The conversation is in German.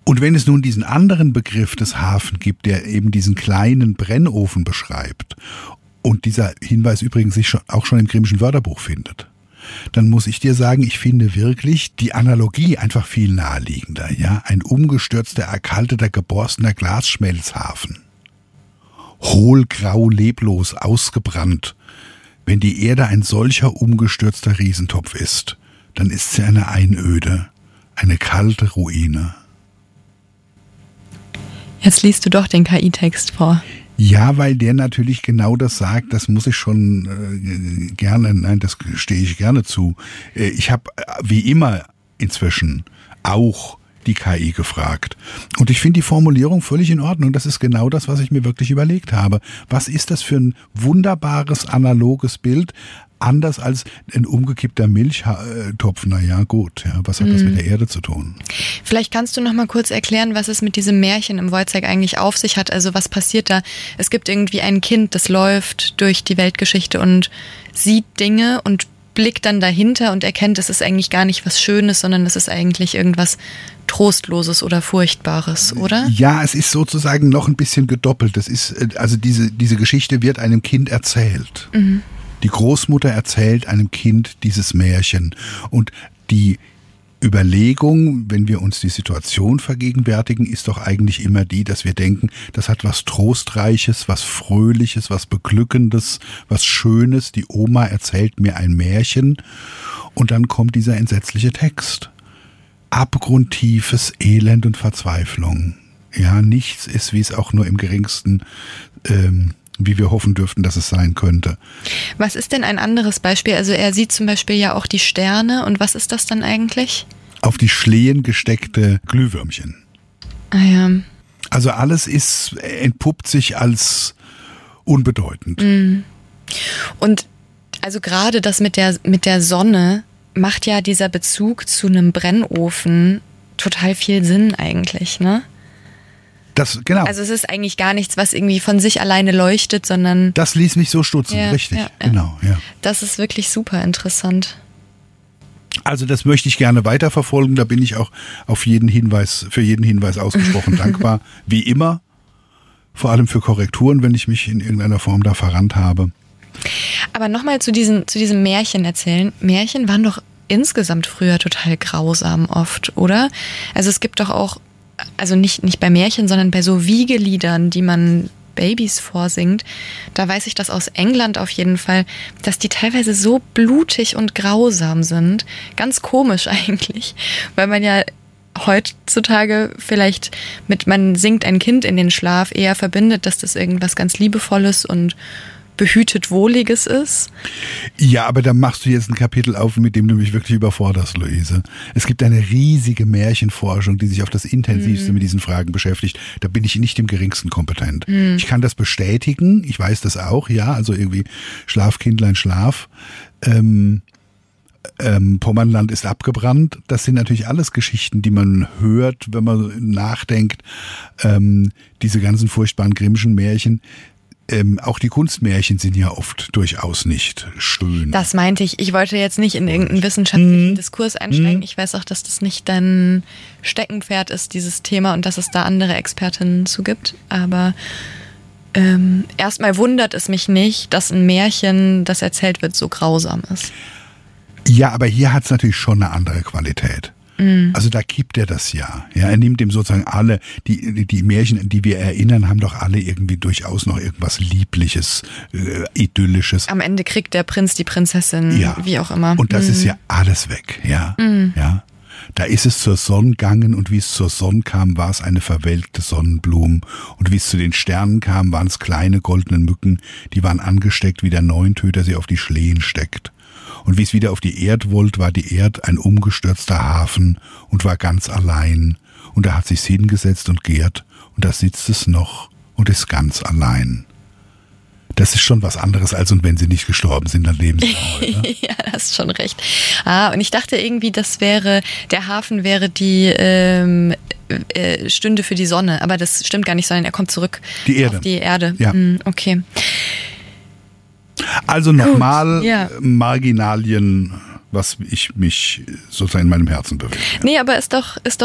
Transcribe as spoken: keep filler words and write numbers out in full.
Und wenn es nun diesen anderen Begriff des Hafen gibt, der eben diesen kleinen Brennofen beschreibt und dieser Hinweis übrigens sich schon, auch schon im Grimmschen Wörterbuch findet, dann muss ich dir sagen, ich finde wirklich die Analogie einfach viel naheliegender. Ja? Ein umgestürzter, erkalteter, geborstener Glasschmelzhafen. Hohlgrau, leblos, ausgebrannt. Wenn die Erde ein solcher umgestürzter Riesentopf ist, dann ist sie eine Einöde, eine kalte Ruine. Jetzt liest du doch den K I-Text vor. Ja, weil der natürlich genau das sagt, das muss ich schon äh, gerne, nein, das stehe ich gerne zu. Äh, ich habe äh, wie immer inzwischen auch die K I gefragt. Und ich finde die Formulierung völlig in Ordnung. Das ist genau das, was ich mir wirklich überlegt habe. Was ist das für ein wunderbares, analoges Bild? Anders als ein umgekippter Milchtopf. Naja, gut, ja, was hat das mit der Erde zu tun? Vielleicht kannst du noch mal kurz erklären, was es mit diesem Märchen im Woyzeck eigentlich auf sich hat. Also was passiert da? Es gibt irgendwie ein Kind, das läuft durch die Weltgeschichte und sieht Dinge und blickt dann dahinter und erkennt, es ist eigentlich gar nicht was Schönes, sondern es ist eigentlich irgendwas Trostloses oder Furchtbares, oder? Ja, es ist sozusagen noch ein bisschen gedoppelt. Das ist, also diese, diese Geschichte wird einem Kind erzählt. Mhm. Die Großmutter erzählt einem Kind dieses Märchen und die Überlegung, wenn wir uns die Situation vergegenwärtigen, ist doch eigentlich immer die, dass wir denken, das hat was Trostreiches, was Fröhliches, was Beglückendes, was Schönes. Die Oma erzählt mir ein Märchen und dann kommt dieser entsetzliche Text. Abgrundtiefes Elend und Verzweiflung. Ja, nichts ist, wie es auch nur im geringsten ähm, wie wir hoffen dürften, dass es sein könnte. Was ist denn ein anderes Beispiel? Also er sieht zum Beispiel ja auch die Sterne. Und was ist das dann eigentlich? Auf die Schlehen gesteckte Glühwürmchen. Ah ja. Also alles ist, entpuppt sich als unbedeutend. Mhm. Und also gerade das mit der, mit der Sonne macht ja dieser Bezug zu einem Brennofen total viel Sinn eigentlich, ne? Das, genau. Also es ist eigentlich gar nichts, was irgendwie von sich alleine leuchtet, sondern... Das ließ mich so stutzen, ja, richtig, ja, ja. genau. Ja. Das ist wirklich super interessant. Also das möchte ich gerne weiterverfolgen, da bin ich auch auf jeden Hinweis, für jeden Hinweis ausgesprochen dankbar, wie immer. Vor allem für Korrekturen, wenn ich mich in irgendeiner Form da verrannt habe. Aber nochmal zu diesem, zu diesem Märchen erzählen. Märchen waren doch insgesamt früher total grausam oft, oder? Also es gibt doch auch... Also nicht, nicht bei Märchen, sondern bei so Wiegeliedern, die man Babys vorsingt, da weiß ich das aus England auf jeden Fall, dass die teilweise so blutig und grausam sind. Ganz komisch eigentlich, weil man ja heutzutage vielleicht mit man singt ein Kind in den Schlaf eher verbindet, dass das irgendwas ganz Liebevolles und behütet Wohliges ist. Ja, aber da machst du jetzt ein Kapitel auf, mit dem du mich wirklich überforderst, Luise. Es gibt eine riesige Märchenforschung, die sich auf das Intensivste mm. mit diesen Fragen beschäftigt. Da bin ich nicht im geringsten kompetent. Mm. Ich kann das bestätigen, ich weiß das auch, ja, also irgendwie Schlaf, Kindlein, Schlaf. Ähm, ähm, Pommernland ist abgebrannt. Das sind natürlich alles Geschichten, die man hört, wenn man nachdenkt. Ähm, diese ganzen furchtbaren Grimmschen Märchen. Ähm, auch die Kunstmärchen sind ja oft durchaus nicht schön. Das meinte ich. Ich wollte jetzt nicht in irgendeinen wissenschaftlichen mhm. Diskurs einsteigen. Ich weiß auch, dass das nicht dein Steckenpferd ist, dieses Thema, und dass es da andere Expertinnen zu gibt. Aber ähm, erstmal wundert es mich nicht, dass ein Märchen, das erzählt wird, so grausam ist. Ja, aber hier hat es natürlich schon eine andere Qualität. Also da kippt er das ja. Ja, er nimmt ihm sozusagen alle, die, die Märchen, an die wir erinnern, haben doch alle irgendwie durchaus noch irgendwas Liebliches, äh, Idyllisches. Am Ende kriegt der Prinz die Prinzessin, ja. wie auch immer. Und das mhm. ist ja alles weg, ja. Mhm. Ja. Da ist es zur Sonne gegangen und wie es zur Sonne kam, war es eine verwelkte Sonnenblume. Und wie es zu den Sternen kam, waren es kleine goldene Mücken, die waren angesteckt, wie der Neuntöter sie auf die Schlehen steckt. Und wie es wieder auf die Erd wollte, war die Erd ein umgestürzter Hafen und war ganz allein. Und da hat sich's hingesetzt und gärt und da sitzt es noch und ist ganz allein. Das ist schon was anderes, als und wenn sie nicht gestorben sind, dann leben sie noch heute. Ja, hast schon recht. Ah, und ich dachte irgendwie, das wäre, der Hafen wäre die ähm, äh, Stünde für die Sonne. Aber das stimmt gar nicht, sondern er kommt zurück die Erde. auf die Erde. Ja. Mm, okay. Also nochmal ja. Marginalien, was ich mich sozusagen in meinem Herzen bewege. Nee, aber ist doch, ist doch